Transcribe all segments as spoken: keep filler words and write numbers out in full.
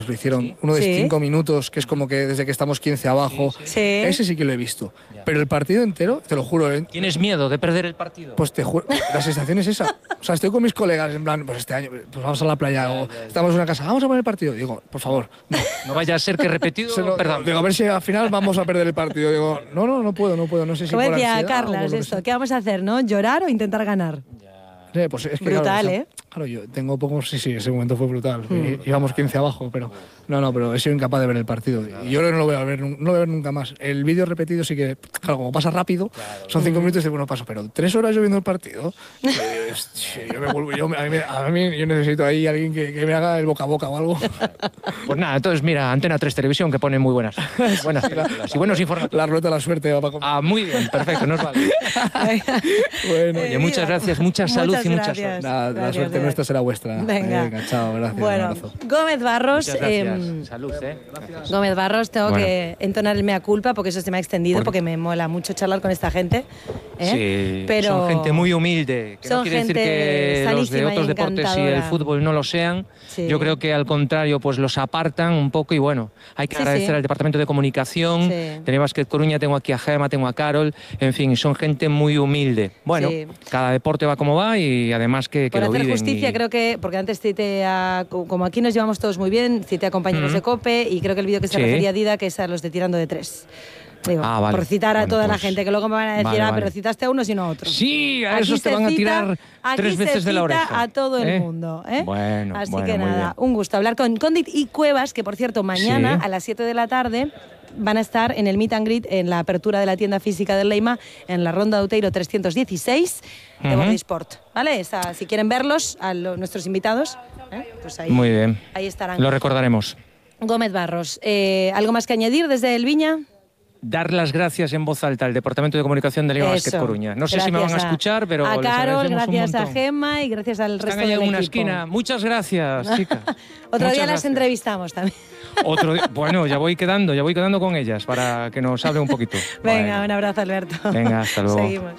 Lo hicieron uno de Sí. cinco minutos, que es como que desde que estamos quince abajo. Sí. Ese sí que lo he visto. Pero el partido entero, te lo juro, ¿eh? ¿Tienes miedo de perder el partido? Pues te juro, la sensación es esa. O sea, estoy con mis colegas, en plan, pues este año, pues vamos a la playa, o estamos en una casa, vamos a poner el partido. Digo, por favor, no. No vaya a ser que repetido, Se lo- perdón. Digo, a ver si al final vamos a perder el partido. Digo, no, no, no puedo, no puedo, no sé si Como por decía ansiedad o Carlas, por lo que esto, sea. ¿qué vamos a hacer, no? ¿Llorar o intentar ganar? Sí, pues es que, Brutal, claro, o sea, ¿eh? Claro, yo tengo pocos, sí, sí, ese momento fue brutal. Y- íbamos quince abajo, pero no, no, pero he sido incapaz de ver el partido. Y yo creo que no lo voy a ver, nun- no lo voy a ver nunca más. El vídeo repetido sí que, claro, como pasa rápido, son cinco minutos y bueno, paso, pero tres horas yo viendo el partido. eh, sí, yo me vuelvo, yo, a, mí, me- a mí yo necesito ahí alguien que, que me haga el boca a boca o algo. Pues nada, entonces mira, Antena tres Televisión, que pone muy buenas, buenas películas y buenos informativos. La rueda de la suerte va para comer. Ah, muy bien, perfecto, nos vale. Bueno, Oye, muchas gracias, mucha salud y mucha gracias. suerte. nada, la Gracias, suerte de nuestra será vuestra. Venga. chao, gracias. Un Bueno, abrazo. Gómez Barros, Muchas gracias. em, Salud, ¿eh? Gómez Barros, tengo Bueno. que entonar el mea culpa porque eso se me ha extendido, Por- porque me mola mucho charlar con esta gente. ¿eh? Sí, Pero son gente muy humilde, que son no quiere decir gente que los de sanísima y otros deportes y el encantadora. fútbol no lo sean. Sí. Yo creo que al contrario, pues los apartan un poco y bueno, hay que Sí, agradecer sí. al Departamento de Comunicación, Sí. de Básquet Coruña, tengo aquí a Gema, tengo a Carol, en fin, son gente muy humilde. Bueno, Sí. cada deporte va como va y además que, que por lo hacer viven. justicia, y- creo que, porque antes cité a, como aquí nos llevamos todos muy bien, cité a compañeros Ujú. de COPE y creo que el vídeo que se Sí. refería a Dida, que es a los de tirando de tres. Digo, Ah, vale. por citar a Bueno, toda la pues, gente, que luego me van a decir, vale, ah, vale. pero citaste a unos y no a otros. Sí, a Aquí esos te se van a cita- tirar aquí tres se veces de la cita oreja. a todo el ¿eh? mundo. ¿eh? Bueno, Así bueno, que muy nada, bien. un gusto hablar con Condit y Cuevas, que por cierto, mañana Sí. a las siete de la tarde van a estar en el Meet and Greet, en la apertura de la tienda física del Leima, en la Ronda de Outeiro trescientos dieciséis de Ujú. Bordisport. ¿Vale? Está, si quieren verlos, a lo- nuestros invitados, ¿eh? pues ahí, Muy bien. ahí estarán. Lo recordaremos. Gómez Barros, eh, ¿algo más que añadir desde el Viña? Dar las gracias en voz alta al Departamento de Comunicación de Liga Básquet Eso. Coruña. No sé si me van a Gracias escuchar, pero a les Carol, agradecemos un gracias a montón. Gemma y gracias al Están resto ahí del en una equipo. esquina. Muchas gracias, chica. Otro Muchas día las gracias. entrevistamos también. Otro día- Bueno, ya voy quedando, ya voy quedando con ellas para que nos hable un poquito. Venga, Bueno. un abrazo, Alberto. Venga, hasta luego. Seguimos.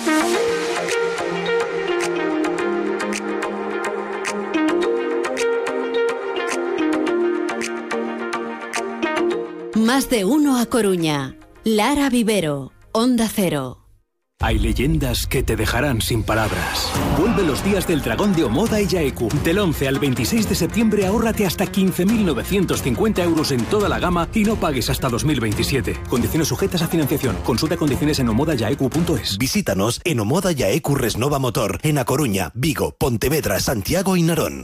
Más de uno a Coruña. Lara Vivero, Onda Cero. Hay leyendas que te dejarán sin palabras. Vuelve los días del dragón de Omoda y Yaeku. Del once al veintiséis de septiembre ahórrate hasta quince mil novecientos cincuenta euros en toda la gama y no pagues hasta dos mil veintisiete. Condiciones sujetas a financiación. Consulta condiciones en omoda yaeku punto es. Visítanos en Omoda Yaeku Resnova Motor, en A Coruña, Vigo, Pontevedra, Santiago y Narón.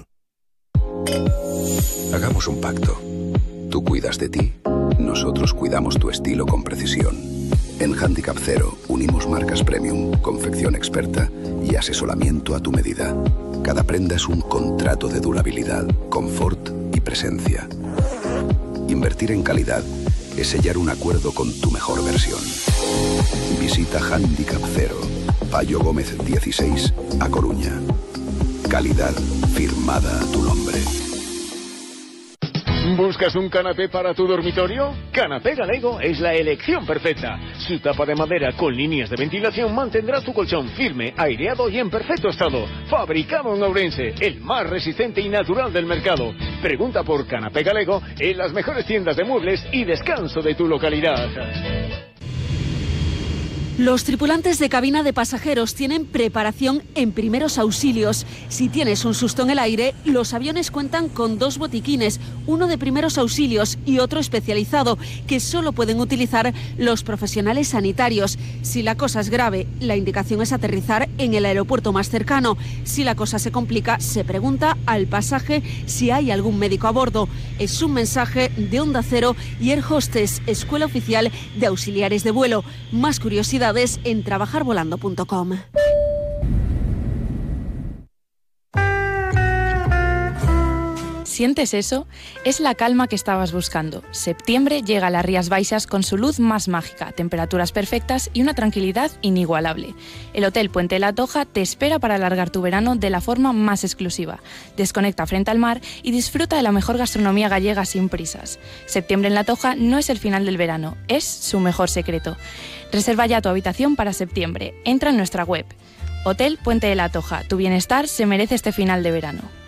Hagamos un pacto. Tú cuidas de ti, nosotros cuidamos tu estilo con precisión. En Handicap Cero unimos marcas premium, confección experta y asesoramiento a tu medida. Cada prenda es un contrato de durabilidad, confort y presencia. Invertir en calidad es sellar un acuerdo con tu mejor versión. Visita Handicap Cero, Payo Gómez dieciséis, A Coruña. Calidad firmada a tu nombre. ¿Buscas un canapé para tu dormitorio? Canapé Galego es la elección perfecta. Su tapa de madera con líneas de ventilación mantendrá tu colchón firme, aireado y en perfecto estado. Fabricado en Ourense, el más resistente y natural del mercado. Pregunta por Canapé Galego en las mejores tiendas de muebles y descanso de tu localidad. Los tripulantes de cabina de pasajeros tienen preparación en primeros auxilios. Si tienes un susto en el aire, los aviones cuentan con dos botiquines, uno de primeros auxilios y otro especializado, que solo pueden utilizar los profesionales sanitarios. Si la cosa es grave, la indicación es aterrizar en el aeropuerto más cercano. Si la cosa se complica, se pregunta al pasaje si hay algún médico a bordo. Es un mensaje de Onda Cero y Air Hostess, Escuela Oficial de Auxiliares de Vuelo. Más curiosidades en trabajar volando punto com. ¿Sientes eso? Es la calma que estabas buscando. Septiembre llega a las Rías Baixas con su luz más mágica, temperaturas perfectas y una tranquilidad inigualable. El Hotel Puente de la Toja te espera para alargar tu verano de la forma más exclusiva. Desconecta frente al mar y disfruta de la mejor gastronomía gallega sin prisas. Septiembre en la Toja no es el final del verano, es su mejor secreto. Reserva ya tu habitación para septiembre. Entra en nuestra web. Hotel Puente de la Toja. Tu bienestar se merece este final de verano.